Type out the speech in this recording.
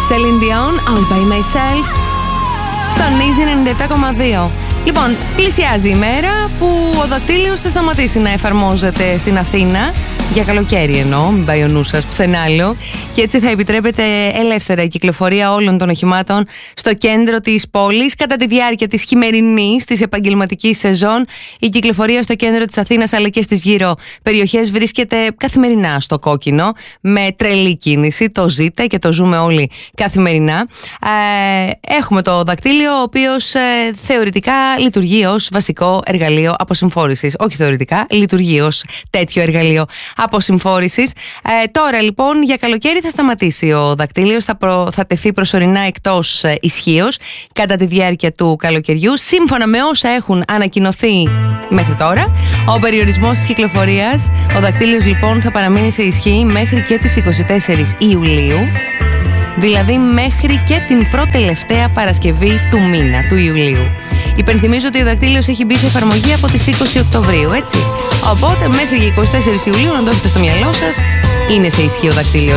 Celine Dion, All By Myself, στον Easy 97,2. Λοιπόν, πλησιάζει η μέρα που ο δακτύλιος θα σταματήσει να εφαρμόζεται στην Αθήνα. Για καλοκαίρι εννοώ, μην πάει ο νους σας πουθενά άλλο. Και έτσι θα επιτρέπεται ελεύθερα η κυκλοφορία όλων των οχημάτων στο κέντρο της πόλης. Κατά τη διάρκεια της χειμερινής, της επαγγελματικής σεζόν, η κυκλοφορία στο κέντρο της Αθήνας αλλά και στις γύρω περιοχές βρίσκεται καθημερινά στο κόκκινο, με τρελή κίνηση. Το ζείτε και το ζούμε όλοι καθημερινά. Έχουμε το δακτύλιο, ο οποίος θεωρητικά λειτουργεί ως βασικό εργαλείο αποσυμφόρησης. Όχι θεωρητικά, λειτουργεί ως τέτοιο εργαλείο αποσυμφόρησης. Τώρα λοιπόν για καλοκαίρι θα σταματήσει ο δακτύλιος, θα τεθεί προσωρινά εκτός ισχύως κατά τη διάρκεια του καλοκαιριού. Σύμφωνα με όσα έχουν ανακοινωθεί μέχρι τώρα, ο περιορισμός της κυκλοφορίας, ο δακτύλιος λοιπόν θα παραμείνει σε ισχύ μέχρι και τις 24 Ιουλίου. Δηλαδή μέχρι και την πρώτη-τελευταία Παρασκευή του μήνα, του Ιουλίου. Υπενθυμίζω ότι ο δακτύλιος έχει μπει σε εφαρμογή από τις 20 Οκτωβρίου, έτσι. Οπότε μέχρι και 24 Ιουλίου, να το έχετε στο μυαλό σας, είναι σε ισχύ ο δακτύλιος.